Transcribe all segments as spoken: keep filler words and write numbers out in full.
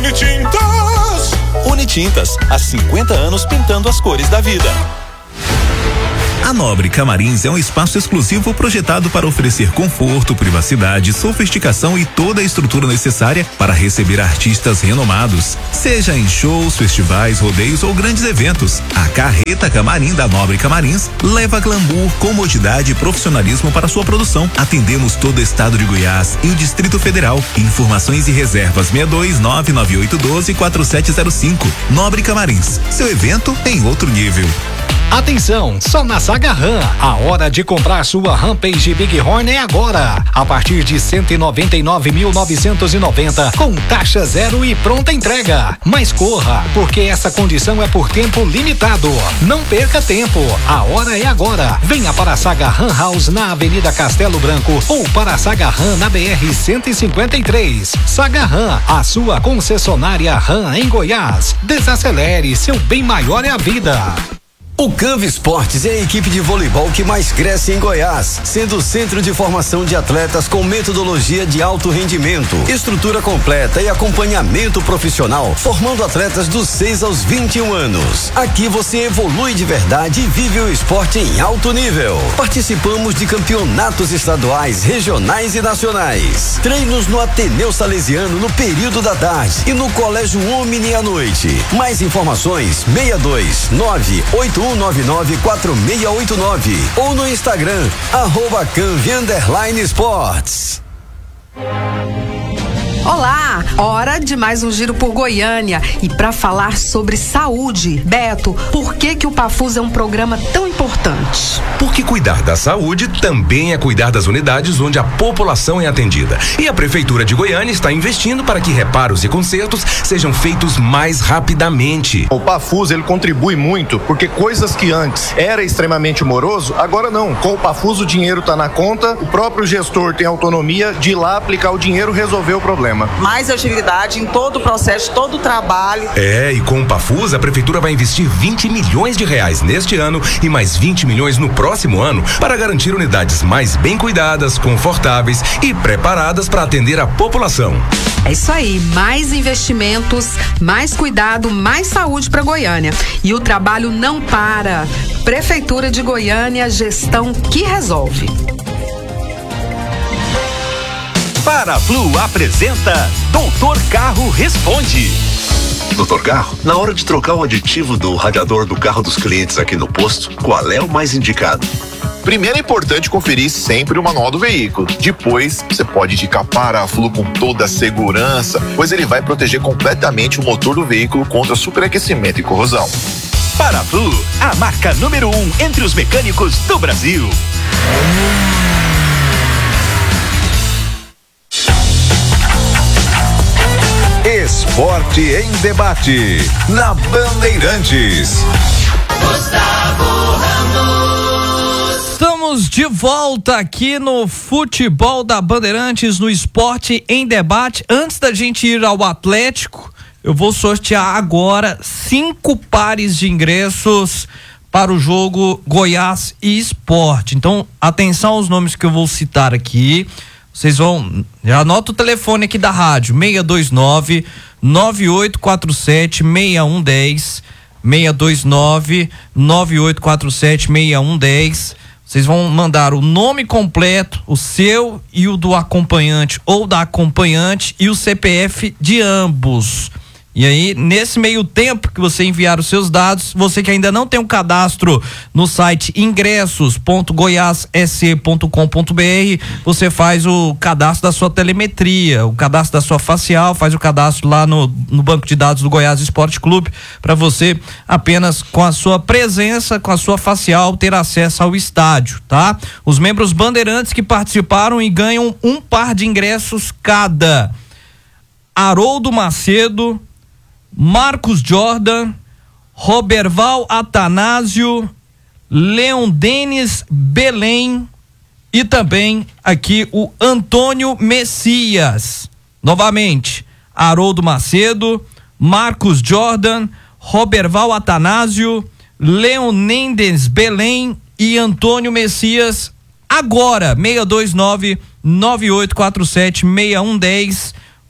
Unitintas. Unitintas, há cinquenta anos pintando as cores da vida. A Nobre Camarins é um espaço exclusivo projetado para oferecer conforto, privacidade, sofisticação e toda a estrutura necessária para receber artistas renomados. Seja em shows, festivais, rodeios ou grandes eventos, a Carreta Camarim da Nobre Camarins leva glamour, comodidade e profissionalismo para sua produção. Atendemos todo o estado de Goiás e o Distrito Federal. Informações e reservas seis dois nove nove oito um dois quatro sete zero cinco. Nobre Camarins, seu evento em outro nível. Atenção, só na Saga Ram, a hora de comprar sua Rampage Bighorn é agora, a partir de cento e noventa e nove mil novecentos e noventa, com taxa zero e pronta entrega. Mas corra, porque essa condição é por tempo limitado. Não perca tempo, a hora é agora. Venha para a Saga Ram House na Avenida Castelo Branco ou para a Saga Ram na B R cento e cinquenta e três. Saga Ram, a sua concessionária Ram em Goiás. Desacelere, seu bem maior é a vida. O Canva Esportes é a equipe de voleibol que mais cresce em Goiás, sendo o centro de formação de atletas com metodologia de alto rendimento, estrutura completa e acompanhamento profissional, formando atletas dos seis aos vinte e um anos. Aqui você evolui de verdade e vive o esporte em alto nível. Participamos de campeonatos estaduais, regionais e nacionais. Treinos no Ateneu Salesiano no período da tarde e no Colégio Omni à noite. Mais informações seis dois nove oito um nove nove quatro seis oito nove ou no Instagram arroba Canvi underline Esportes. Olá, hora de mais um giro por Goiânia e para falar sobre saúde. Beto, por que que o Pafus é um programa tão importante? Porque cuidar da saúde também é cuidar das unidades onde a população é atendida. E a Prefeitura de Goiânia está investindo para que reparos e consertos sejam feitos mais rapidamente. O Pafus, ele contribui muito, porque coisas que antes era extremamente moroso, agora não. Com o Pafus o dinheiro está na conta, o próprio gestor tem autonomia de ir lá aplicar o dinheiro e resolver o problema. Mais agilidade em todo o processo, todo o trabalho. É, e com o Pafus a Prefeitura vai investir vinte milhões de reais neste ano e mais vinte milhões no próximo ano para garantir unidades mais bem cuidadas, confortáveis e preparadas para atender a população. É isso aí, mais investimentos, mais cuidado, mais saúde para Goiânia. E o trabalho não para. Prefeitura de Goiânia, gestão que resolve. Paraflu apresenta Doutor Carro Responde. Doutor Carro, na hora de trocar o aditivo do radiador do carro dos clientes aqui no posto, qual é o mais indicado? Primeiro é importante conferir sempre o manual do veículo. Depois, você pode indicar Paraflu com toda a segurança, pois ele vai proteger completamente o motor do veículo contra superaquecimento e corrosão. Paraflu, a marca número um entre os mecânicos do Brasil. Esporte em debate na Bandeirantes. Gustavo Ramos. Estamos de volta aqui no Futebol da Bandeirantes, no Esporte em Debate. Antes da gente ir ao Atlético, eu vou sortear agora cinco pares de ingressos para o jogo Goiás e Sport. Então, atenção aos nomes que eu vou citar aqui. Vocês vão, já anota o telefone aqui da rádio, seis dois nove nove oito quatro sete seis um um zero, seis dois nove nove oito quatro sete seis um um zero. Vocês vão mandar o nome completo, o seu e o do acompanhante ou da acompanhante e o C P F de ambos. E aí, nesse meio tempo que você enviar os seus dados, você que ainda não tem um cadastro no site ingressos ponto goiás s c ponto com ponto b r, você faz o cadastro da sua telemetria, o cadastro da sua facial, faz o cadastro lá no, no banco de dados do Goiás Esporte Clube, para você apenas com a sua presença, com a sua facial, ter acesso ao estádio, tá? Os membros bandeirantes que participaram e ganham um par de ingressos cada: Haroldo Macedo, Marcos Jordan, Roberval Atanásio, Leon Denis Belém e também aqui o Antônio Messias. Novamente, Haroldo Macedo, Marcos Jordan, Roberval Atanásio, Leon Denis Belém e Antônio Messias. Agora, seis dois nove nove oito quatro sete seis um um zero.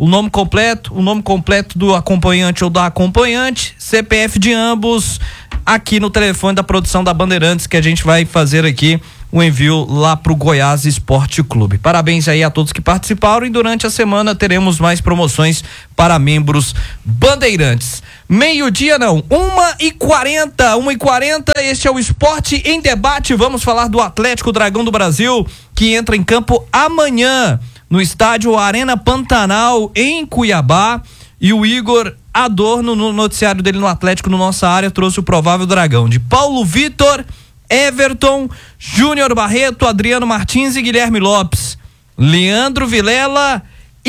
o nome completo, o nome completo do acompanhante ou da acompanhante, C P F de ambos, aqui no telefone da produção da Bandeirantes, que a gente vai fazer aqui o envio lá pro Goiás Esporte Clube. Parabéns aí a todos que participaram, e durante a semana teremos mais promoções para membros Bandeirantes. Meio-dia não, uma e quarenta, uma e quarenta, este é o Esporte em Debate. Vamos falar do Atlético Dragão do Brasil, que entra em campo amanhã no estádio Arena Pantanal, em Cuiabá, e o Igor Adorno, no noticiário dele no Atlético, no Nossa Área, trouxe o provável dragão de Paulo Vitor, Everton, Júnior Barreto, Adriano Martins e Guilherme Lopes, Leandro Vilela,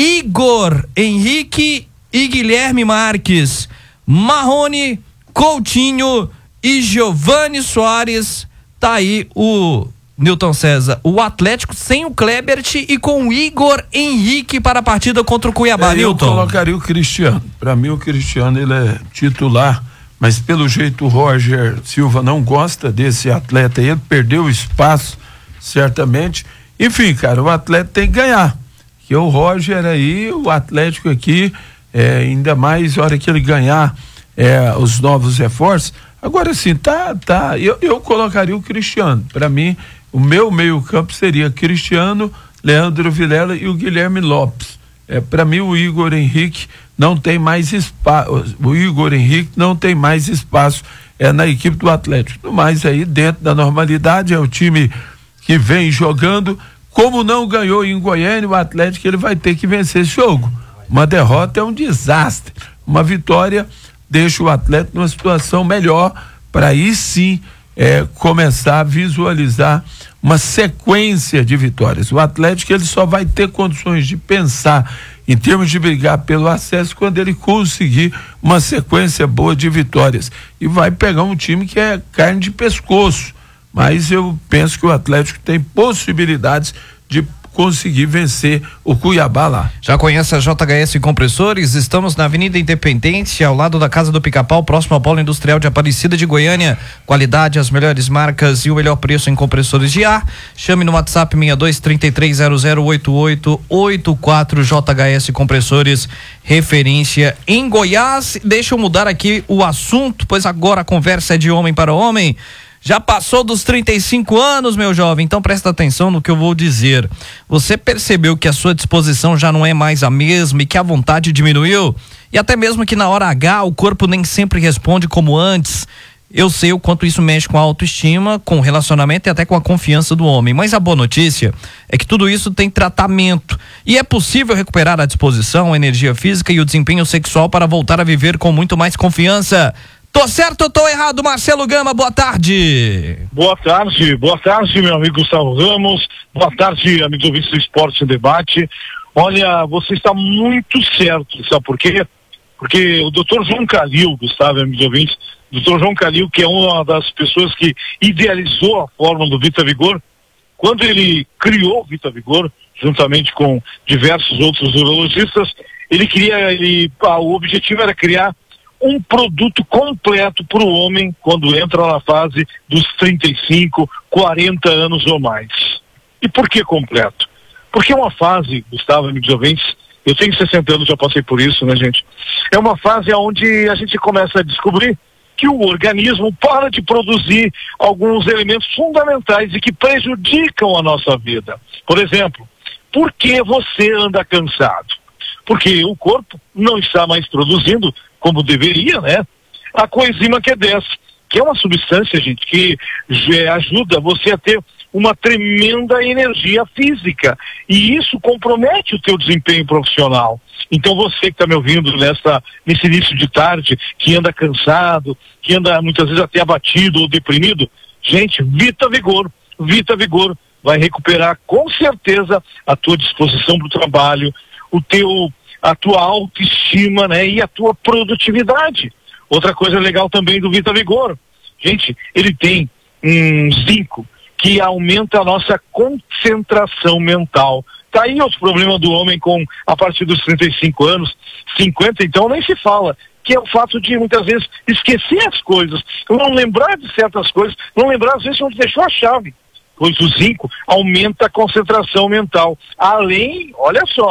Igor Henrique e Guilherme Marques, Marrone, Coutinho e Giovani Soares. Tá aí o Newton César, o Atlético sem o Klebert e com o Igor Henrique para a partida contra o Cuiabá. É, Newton. Eu colocaria o Cristiano. Para mim o Cristiano, ele é titular, mas pelo jeito o Roger Silva não gosta desse atleta, ele perdeu espaço certamente. Enfim, cara, o atleta tem que ganhar, que o Roger aí, o Atlético aqui, é, ainda mais a hora que ele ganhar é, os novos reforços. Agora sim, tá, tá, eu, eu colocaria o Cristiano. Para mim, o meu meio campo seria Cristiano, Leandro Vilela e o Guilherme Lopes. É, para mim o Igor Henrique não tem mais espaço, o Igor Henrique não tem mais espaço é, na equipe do Atlético. Mas aí dentro da normalidade é o time que vem jogando. Como não ganhou em Goiânia, o Atlético ele vai ter que vencer esse jogo. Uma derrota é um desastre, uma vitória deixa o Atlético numa situação melhor para aí sim é, começar a visualizar uma sequência de vitórias. O Atlético ele só vai ter condições de pensar em termos de brigar pelo acesso quando ele conseguir uma sequência boa de vitórias, e vai pegar um time que é carne de pescoço, mas eu penso que o Atlético tem possibilidades de conseguir vencer o Cuiabá lá. Já conhece a J H S Compressores? Estamos na Avenida Independência, ao lado da Casa do Pica-Pau, próximo ao Polo Industrial de Aparecida de Goiânia. Qualidade, as melhores marcas e o melhor preço em compressores de ar. Chame no WhatsApp sessenta e dois, trinta e três zero zero, oitenta e oito oitenta e quatro. J H S Compressores, referência em Goiás. Deixa eu mudar aqui o assunto, pois agora a conversa é de homem para homem. Já passou dos trinta e cinco anos, meu jovem, então presta atenção no que eu vou dizer. Você percebeu que a sua disposição já não é mais a mesma e que a vontade diminuiu? E até mesmo que na hora H o corpo nem sempre responde como antes. Eu sei o quanto isso mexe com a autoestima, com o relacionamento e até com a confiança do homem. Mas a boa notícia é que tudo isso tem tratamento. E é possível recuperar a disposição, a energia física e o desempenho sexual para voltar a viver com muito mais confiança. Tô certo ou tô errado, Marcelo Gama? Boa tarde. Boa tarde, boa tarde, meu amigo Gustavo Ramos. Boa tarde, amigos ouvintes do Esporte em Debate. Olha, você está muito certo, sabe por quê? Porque o doutor João Calil, Gustavo, amigos ouvintes, o doutor João Calil, que é uma das pessoas que idealizou a fórmula do Vita Vigor, quando ele criou o Vita Vigor, juntamente com diversos outros urologistas, ele queria, ele, ah, o objetivo era criar um produto completo para o homem quando entra na fase dos trinta e cinco, quarenta anos ou mais. E por que completo? Porque é uma fase, Gustavo, amigos ouvintes, eu tenho sessenta anos, já passei por isso, né, gente? É uma fase onde a gente começa a descobrir que o organismo para de produzir alguns elementos fundamentais e que prejudicam a nossa vida. Por exemplo, por que você anda cansado? Porque o corpo não está mais produzindo como deveria, né? A coenzima Q dez, que é uma substância, gente, que é, ajuda você a ter uma tremenda energia física, e isso compromete o teu desempenho profissional. Então você que está me ouvindo nessa, nesse início de tarde, que anda cansado, que anda muitas vezes até abatido ou deprimido, gente, Vita Vigor, Vita Vigor vai recuperar com certeza a tua disposição para o trabalho, o teu, a tua autoestima, né, e a tua produtividade. Outra coisa legal também do Vita Vigor, gente, ele tem um zinco que aumenta a nossa concentração mental. Tá aí os problemas do homem com a partir dos trinta e cinco anos, cinquenta, então nem se fala, que é o fato de muitas vezes esquecer as coisas, não lembrar de certas coisas, não lembrar às vezes onde deixou a chave, pois o zinco aumenta a concentração mental, além, olha só,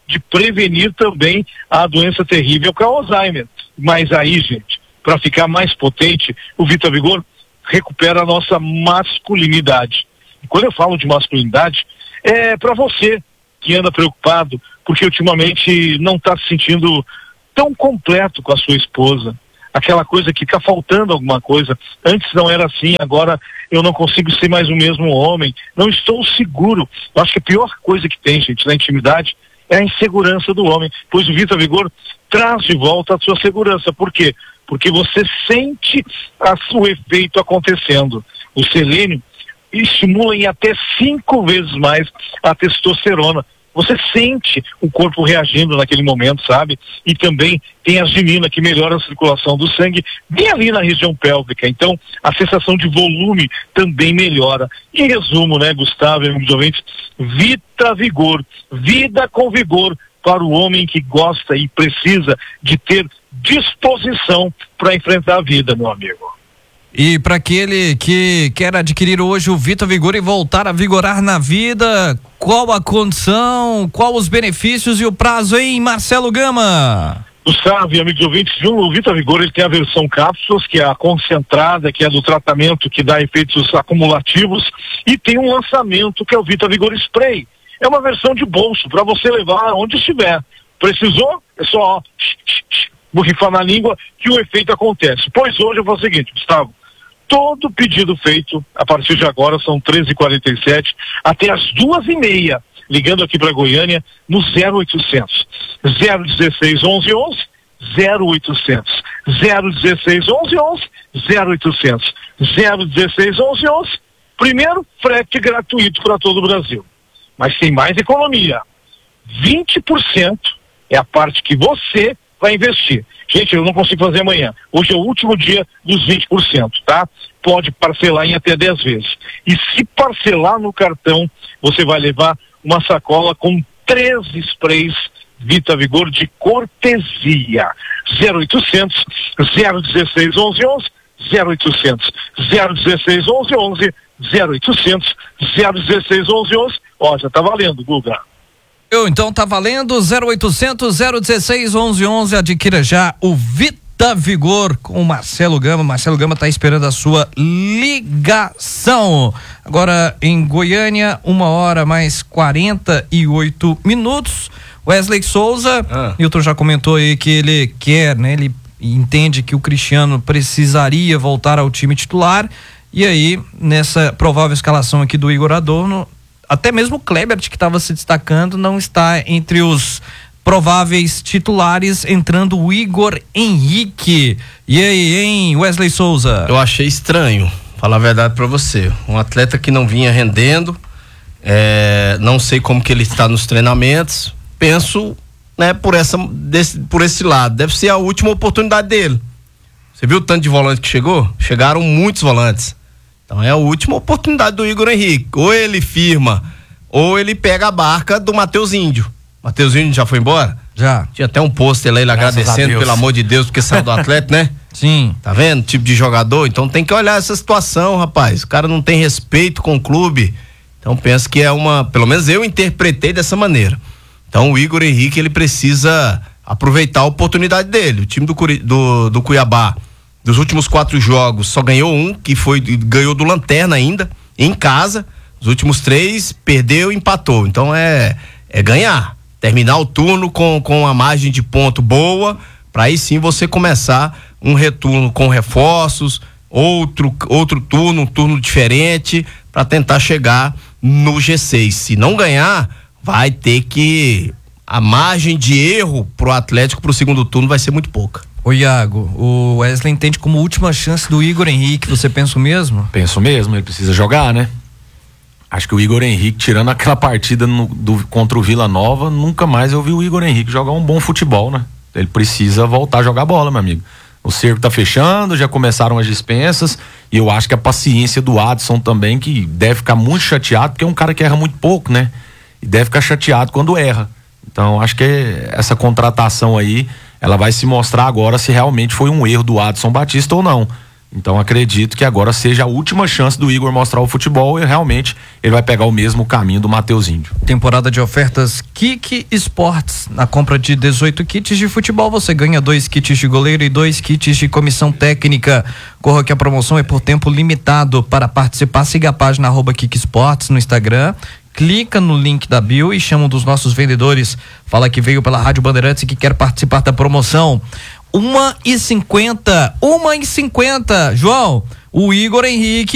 de prevenir também a doença terrível que é o Alzheimer. Mas aí, gente, para ficar mais potente, o Vita Vigor recupera a nossa masculinidade. E quando eu falo de masculinidade, é para você que anda preocupado porque ultimamente não está se sentindo tão completo com a sua esposa. Aquela coisa que fica faltando alguma coisa. Antes não era assim, agora eu não consigo ser mais o mesmo homem. Não estou seguro. Eu acho que a pior coisa que tem, gente, na intimidade é a insegurança do homem. Pois o Vita Vigor traz de volta a sua segurança. Por quê? Porque você sente a, o efeito acontecendo. O selênio estimula em até cinco vezes mais a testosterona. Você sente o corpo reagindo naquele momento, sabe? E também tem a arginina que melhora a circulação do sangue bem ali na região pélvica. Então, a sensação de volume também melhora. Em resumo, né, Gustavo e amigos ouvintes, Vita Vigor, vida com vigor para o homem que gosta e precisa de ter disposição para enfrentar a vida, meu amigo. E para aquele que quer adquirir hoje o Vita Vigor e voltar a vigorar na vida, qual a condição, qual os benefícios e o prazo, hein, Marcelo Gama? Gustavo e amigos ouvintes, o Vita Vigor ele tem a versão cápsulas, que é a concentrada, que é do tratamento que dá efeitos acumulativos, e tem um lançamento que é o Vita Vigor Spray. É uma versão de bolso para você levar onde estiver. Precisou? É só ó, borrifar na língua que o efeito acontece. Pois hoje eu vou o seguinte, Gustavo. Todo pedido feito, a partir de agora, são treze e quarenta e sete, até as duas e meia, ligando aqui para Goiânia, no zero oitocentos, zero dezesseis, onze, onze, zero oitocentos, zero dezesseis, onze, onze, zero oitocentos, zero dezesseis, onze, onze, primeiro, frete gratuito para todo o Brasil. Mas tem mais economia. vinte por cento é a parte que você vai investir. Gente, eu não consigo fazer amanhã. Hoje é o último dia dos vinte por cento, tá? Pode parcelar em até dez vezes. E se parcelar no cartão, você vai levar uma sacola com três sprays Vita Vigor de cortesia. zero oitocentos, zero dezesseis, onze, onze, zero oitocentos, zero dezesseis, onze, onze, zero oitocentos, zero dezesseis, onze, onze. Ó, já tá valendo, Guga. Eu, então tá valendo zero oitocentos, zero dezesseis, onze, onze, adquira já o Vita Vigor com o Marcelo Gama. Marcelo Gama tá esperando a sua ligação. Agora em Goiânia, uma hora mais quarenta e oito minutos. Wesley Souza, ah. Nilton já comentou aí que ele quer, né? Ele entende que o Cristiano precisaria voltar ao time titular. E aí, nessa provável escalação aqui do Igor Adorno, até mesmo o Klebert, que estava se destacando, não está entre os prováveis titulares, entrando o Igor Henrique. E aí, hein, Wesley Souza? Eu achei estranho, falar a verdade para você. Um atleta que não vinha rendendo, é, não sei como que ele está nos treinamentos, penso, né, por, essa, desse, por esse lado, deve ser a última oportunidade dele. Você viu o tanto de volante que chegou? Chegaram muitos volantes. Então é a última oportunidade do Igor Henrique. Ou ele firma, ou ele pega a barca do Matheus Índio. Matheus Índio já foi embora? Já. Tinha até um pôster lá, ele Graças agradecendo, pelo amor de Deus, porque saiu do Atlético, né? Sim. Tá vendo? Tipo de jogador. Então tem que olhar essa situação, rapaz. O cara não tem respeito com o clube. Então penso que é uma... Pelo menos eu interpretei dessa maneira. Então o Igor Henrique, ele precisa aproveitar a oportunidade dele. O time do, do, do Cuiabá, dos últimos quatro jogos, só ganhou um, que foi, ganhou do Lanterna ainda, em casa. Os últimos três, perdeu e empatou. Então é, é ganhar. Terminar o turno com, com uma margem de ponto boa, para aí sim você começar um retorno com reforços, outro, outro turno, um turno diferente, para tentar chegar no G seis. Se não ganhar, vai ter que... A margem de erro pro Atlético pro segundo turno vai ser muito pouca. Ô Iago, o Wesley entende como última chance do Igor Henrique, você pensa o mesmo? Penso mesmo, ele precisa jogar, né? Acho que o Igor Henrique, tirando aquela partida no, do, contra o Vila Nova, nunca mais eu vi o Igor Henrique jogar um bom futebol, né? Ele precisa voltar a jogar bola, meu amigo. O cerco tá fechando, já começaram as dispensas, e eu acho que a paciência do Adson também, que deve ficar muito chateado, porque é um cara que erra muito pouco, né? E deve ficar chateado quando erra. Então, acho que essa contratação aí, ela vai se mostrar agora se realmente foi um erro do Adson Batista ou não. Então acredito que agora seja a última chance do Igor mostrar o futebol e realmente ele vai pegar o mesmo caminho do Matheus Índio. Temporada de ofertas Kik Sports. Na compra de dezoito kits de futebol, você ganha dois kits de goleiro e dois kits de comissão técnica. Corra que a promoção é por tempo limitado. Para participar, siga a página arroba Kik Sports no Instagram. Clica no link da bio e chama um dos nossos vendedores. Fala que veio pela Rádio Bandeirantes e que quer participar da promoção. Uma e cinquenta, uma e cinquenta, João, o Igor Henrique